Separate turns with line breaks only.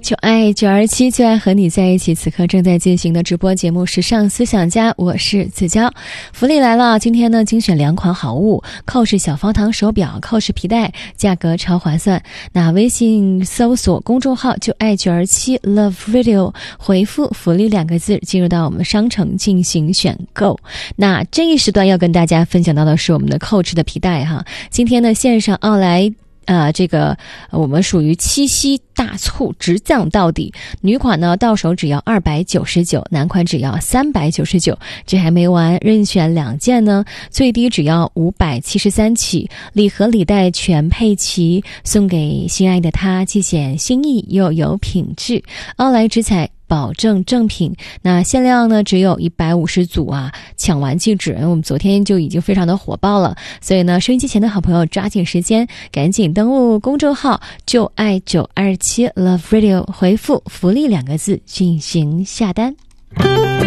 就爱927，就爱和你在一起。此刻正在进行的直播节目《时尚思想家》，我是子娇。福利来了，今天呢精选2款好物，Coach 小方糖手表，Coach 皮带，价格超划算。那微信搜索公众号就爱927 Love Radio， 回复福利2个字，进入到我们商城进行选购。那这一时段要跟大家分享到的是我们的 Coach 的皮带哈。今天呢线上奥莱我们属于七夕大促直降到底，女款呢到手只要299，男款只要399，这还没完，任选2件呢，最低只要573起，礼盒礼袋全配齐，送给心爱的他，既显心意又有品质。奥莱直采保证正品，那限量呢只有150组啊，抢完即止。我们昨天就已经非常的火爆了，所以呢收音机前的好朋友抓紧时间，赶紧登录公众号就爱927 Love Radio， 回复福利2个字进行下单。